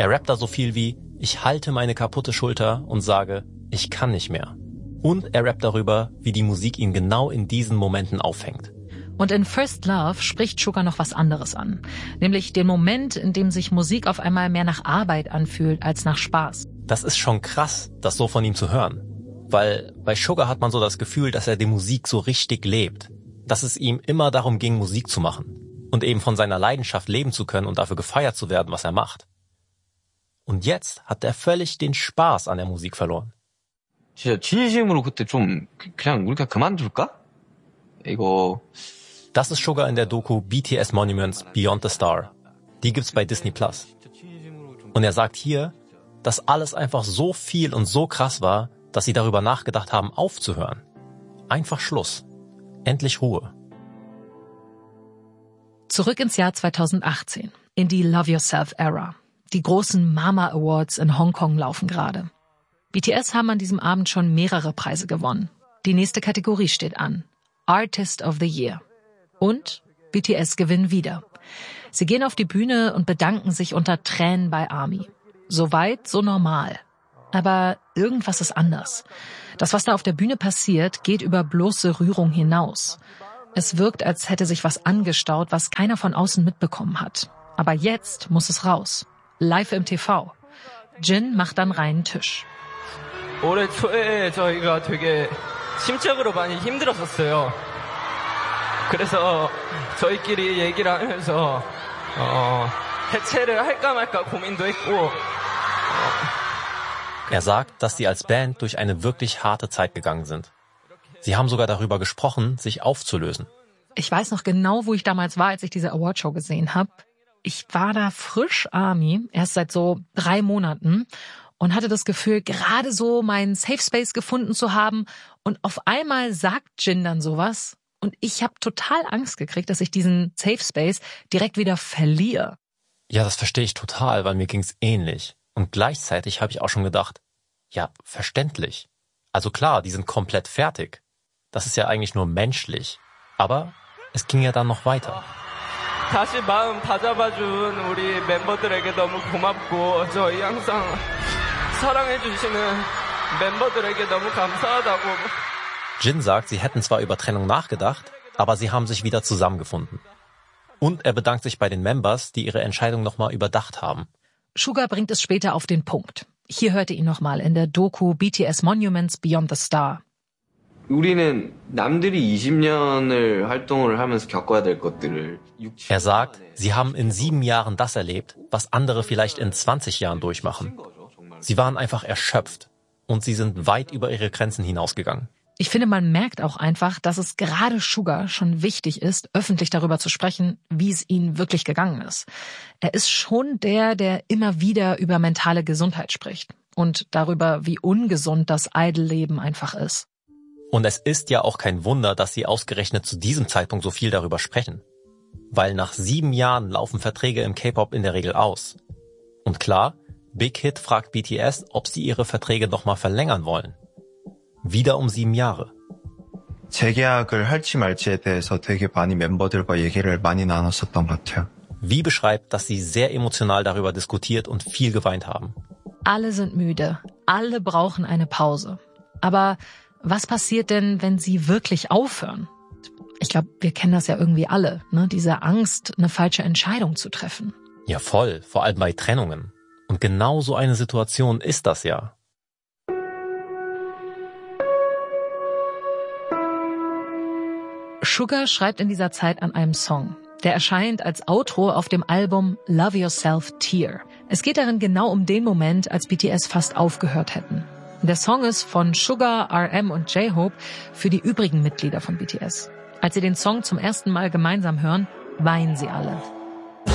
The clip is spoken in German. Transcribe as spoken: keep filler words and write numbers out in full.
Er rappt da so viel wie, ich halte meine kaputte Schulter und sage, ich kann nicht mehr. Und er rappt darüber, wie die Musik ihn genau in diesen Momenten auffängt. Und in First Love spricht Sugar noch was anderes an. Nämlich den Moment, in dem sich Musik auf einmal mehr nach Arbeit anfühlt als nach Spaß. Das ist schon krass, das so von ihm zu hören. Weil bei Sugar hat man so das Gefühl, dass er die Musik so richtig lebt. Dass es ihm immer darum ging, Musik zu machen. Und eben von seiner Leidenschaft leben zu können und dafür gefeiert zu werden, was er macht. Und jetzt hat er völlig den Spaß an der Musik verloren. 진짜 진심으로 그때 좀 그냥 우리가 그만둘까? 이거 Das ist Sugar in der Doku B T S Monuments Beyond the Star. Die gibt's bei Disney Plus. Und er sagt hier, dass alles einfach so viel und so krass war, dass sie darüber nachgedacht haben, aufzuhören. Einfach Schluss. Endlich Ruhe. Zurück ins Jahr zweitausendachtzehn, in die Love Yourself Era. Die großen Mama Awards in Hongkong laufen gerade. B T S haben an diesem Abend schon mehrere Preise gewonnen. Die nächste Kategorie steht an. Artist of the Year. Und B T S gewinnen wieder. Sie gehen auf die Bühne und bedanken sich unter Tränen bei ARMY. Soweit, so normal. Aber irgendwas ist anders. Das, was da auf der Bühne passiert, geht über bloße Rührung hinaus. Es wirkt, als hätte sich was angestaut, was keiner von außen mitbekommen hat. Aber jetzt muss es raus. Live im T V. Jin macht dann reinen Tisch. 올해 초에 저희가 되게 심적으로 많이 힘들었었어요. 그래서 저희끼리 얘기를 하면서 어, 해체를 할까 말까 고민도 했고. Er sagt, dass sie als Band durch eine wirklich harte Zeit gegangen sind. Sie haben sogar darüber gesprochen, sich aufzulösen. Ich weiß noch genau, wo ich damals war, als ich diese Awardshow gesehen habe. Ich war da frisch ARMY, erst seit so drei Monaten. Und hatte das Gefühl, gerade so meinen Safe Space gefunden zu haben. Und auf einmal sagt Jin dann sowas. Und ich habe total Angst gekriegt, dass ich diesen Safe Space direkt wieder verliere. Ja, das verstehe ich total, weil mir ging's ähnlich. Und gleichzeitig habe ich auch schon gedacht, ja, verständlich. Also klar, die sind komplett fertig. Das ist ja eigentlich nur menschlich. Aber es ging ja dann noch weiter. 다시 마음 다잡아준 우리 멤버들에게 너무 고맙고 저희 항상 사랑해주시는 멤버들에게 너무 감사하다고. Jin sagt, sie hätten zwar über Trennung nachgedacht, aber sie haben sich wieder zusammengefunden. Und er bedankt sich bei den Members, die ihre Entscheidung nochmal überdacht haben. Sugar bringt es später auf den Punkt. Hier hört ihr ihn nochmal in der Doku B T S Monuments Beyond the Star. 우리는 남들이 이십 년을 활동을 하면서 겪어야 될 것들을 Er sagt, sie haben in sieben Jahren das erlebt, was andere vielleicht in zwanzig Jahren durchmachen. Sie waren einfach erschöpft und sie sind weit über ihre Grenzen hinausgegangen. Ich finde, man merkt auch einfach, dass es gerade Sugar schon wichtig ist, öffentlich darüber zu sprechen, wie es ihnen wirklich gegangen ist. Er ist schon der, der immer wieder über mentale Gesundheit spricht und darüber, wie ungesund das Idol-Leben einfach ist. Und es ist ja auch kein Wunder, dass sie ausgerechnet zu diesem Zeitpunkt so viel darüber sprechen. Weil nach sieben Jahren laufen Verträge im K-Pop in der Regel aus. Und klar, Big Hit fragt B T S, ob sie ihre Verträge nochmal verlängern wollen. Wieder um sieben Jahre. 재계약을 할지 말지에 대해서 되게 많이 멤버들과 얘기를 많이 나눴었던 것 같아요. Wie beschreibt, dass sie sehr emotional darüber diskutiert und viel geweint haben. Alle sind müde. Alle brauchen eine Pause. Aber was passiert denn, wenn sie wirklich aufhören? Ich glaube, wir kennen das ja irgendwie alle, ne? Diese Angst, eine falsche Entscheidung zu treffen. Ja, voll. Vor allem bei Trennungen. Und genau so eine Situation ist das ja. Sugar schreibt in dieser Zeit an einem Song. Der erscheint als Outro auf dem Album Love Yourself Tear. Es geht darin genau um den Moment, als B T S fast aufgehört hätten. Der Song ist von Sugar, R M und J-Hope für die übrigen Mitglieder von B T S. Als sie den Song zum ersten Mal gemeinsam hören, weinen sie alle.